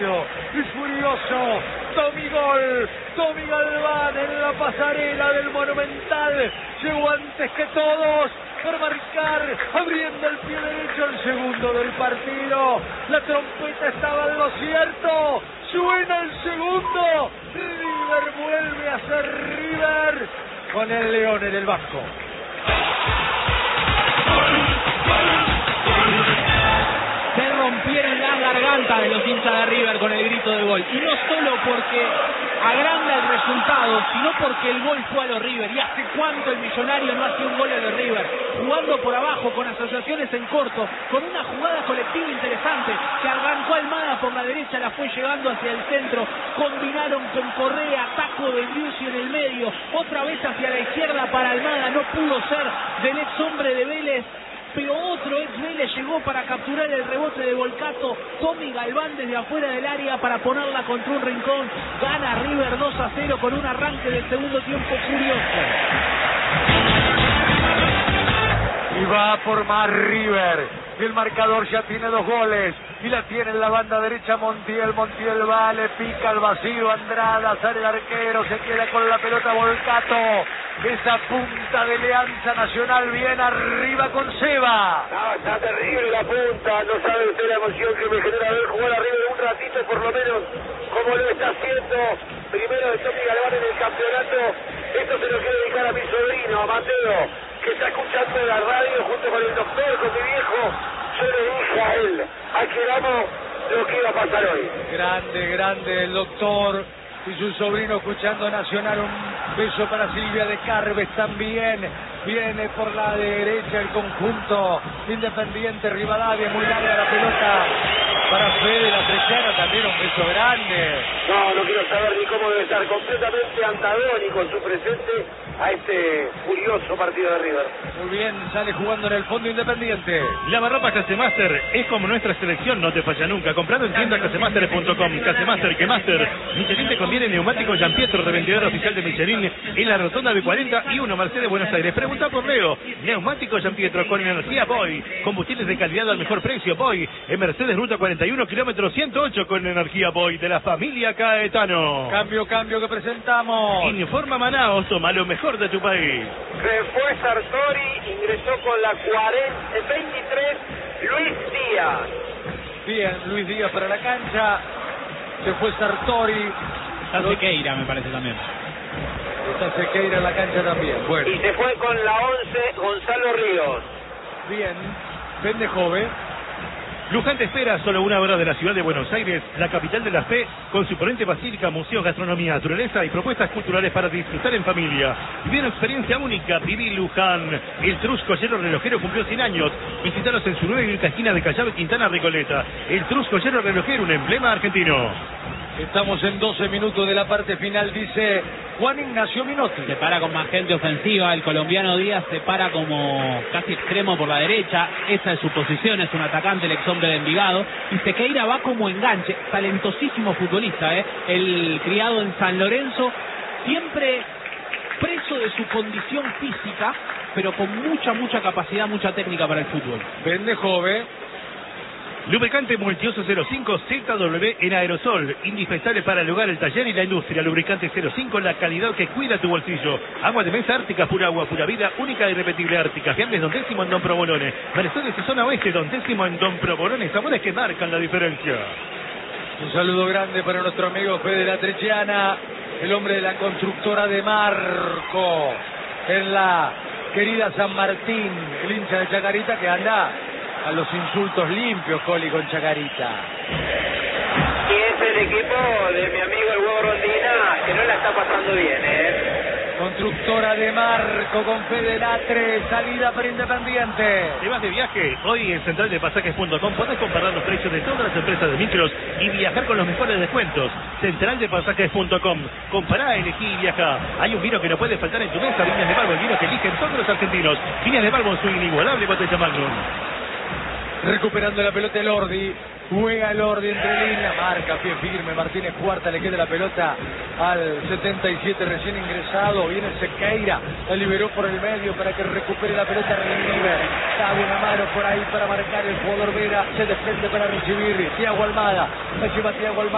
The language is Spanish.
Es furioso, Tommy Galván en la pasarela del Monumental, llegó antes que todos para marcar, abriendo el pie derecho el segundo del partido, la trompeta estaba en lo cierto, suena el segundo, River vuelve a ser River, con el León en el banco. Se rompieron las gargantas de los hinchas de River con el grito de gol. Y no solo porque agranda el resultado, sino porque el gol fue a los River. Y hace cuánto el Millonario no hacía un gol a los River. Jugando por abajo, con asociaciones en corto, con una jugada colectiva interesante, que arrancó Almada por la derecha, la fue llevando hacia el centro, combinaron con Correa, taco de Briussi en el medio, otra vez hacia la izquierda para Almada, no pudo ser del ex hombre de Vélez, pero otro ex Vélez llegó para capturar el rebote de Volcato, Tommy Galván desde afuera del área para ponerla contra un rincón, gana River 2-0 con un arranque del segundo tiempo curioso. Y va por más River, y el marcador ya tiene 2 goles, y la tiene en la banda derecha Montiel va, le pica al vacío Andrada, sale el arquero, se queda con la pelota Volcato, esa punta de Alianza Nacional bien arriba con Seba. No, está terrible la punta, no sabe usted la emoción que me genera ver jugar a River un ratito por lo menos, como lo está haciendo, primero de Tommy Galván en el campeonato. Esto se lo quiero dedicar a mi sobrino, a Mateo, que está escuchando la radio junto con el doctor, con mi viejo. Yo le dije a él, aquí vamos lo que iba a pasar hoy. Grande el doctor y su sobrino escuchando Nacional. Un beso para Silvia de Carves también. Viene por la derecha el conjunto Independiente Rivadavia, muy larga la pelota para Fede la Trechana, también un beso grande. No quiero saber ni cómo debe estar, completamente antagónico en su presente a este furioso partido de River. Muy bien, sale jugando en el fondo Independiente. Lavarropas Casemaster es como nuestra selección, no te falla nunca. Comprando en tienda casemaster.com. Casemaster, que Master. Michelin te conviene neumático Jean Pietro, revendedor oficial de Michelin en la rotonda B41, Mercedes, Buenos Aires. Pregunta por Leo. Neumático Jean Pietro con energía Boy. Combustibles de calidad al mejor precio Boy. En Mercedes, ruta 41, kilómetro 108 con energía Boy de la familia Caetano. Cambio que presentamos. Informa Manaos, toma lo mejor de tu país. Se fue Sartori, ingresó con la 23 Luis Díaz. Bien, Luis Díaz para la cancha. Se fue Sartori. Está Sequeira, me parece también. Está Sequeira en la cancha también. Bueno. Y se fue con la 11 Gonzalo Ríos. Bien, Pendejove. Luján te espera, solo una hora de la ciudad de Buenos Aires, la capital de la fe, con su imponente basílica, museos, gastronomía, naturaleza y propuestas culturales para disfrutar en familia. Viví una experiencia única, viví Luján. El Trus Joyero Relojero cumplió 100 años. Visítalos en su nueva y única esquina de Callao y Quintana Recoleta. El Trus Joyero Relojero, un emblema argentino. Estamos en 12 minutos de la parte final, dice Juan Ignacio Minotti. Se para con más gente ofensiva, el colombiano Díaz se para como casi extremo por la derecha, esa es su posición, es un atacante, el ex hombre de Envigado, y Sequeira va como enganche, talentosísimo futbolista, el criado en San Lorenzo, siempre preso de su condición física, pero con mucha capacidad, mucha técnica para el fútbol. Pendejove. Lubricante Multioso 05 ZW en aerosol, indispensable para el hogar, el taller y la industria. Lubricante 05, la calidad que cuida tu bolsillo. Agua de mesa Ártica, pura agua, pura vida, única e irrepetible Ártica. Fiambres Don Décimo en Don Provolone. Mercedes y zona oeste, Don Décimo en Don Provolone. Sabores que marcan la diferencia. Un saludo grande para nuestro amigo Fede la Trechana, el hombre de la constructora de Marco, en la querida San Martín, el hincha de Chacarita que anda a los insultos limpios, Coli, con Chacarita. Y es el equipo de mi amigo el Huevo Rondina, que no la está pasando bien, Constructora de Marco con Fede Latre, salida para Independiente. ¿Te vas de viaje? Hoy en centraldepasajes.com podés comparar los precios de todas las empresas de micros y viajar con los mejores descuentos. Centraldepasajes.com. Compará, elegí y viaja. Hay un vino que no puede faltar en tu mesa, Viñas de Balbo, el vino que eligen todos los argentinos. Viñas de Balbo, su inigualable botella Magnum. Recuperando la pelota el Ordi, juega el Ordi entre líneas, marca pie firme, Martínez Cuarta, le queda la pelota al 77 recién ingresado, viene Sequeira, la liberó por el medio para que recupere la pelota River, da una mano por ahí para marcar el jugador Vera, se desprende para recibir, Thiago Almada, la lleva Thiago Almada.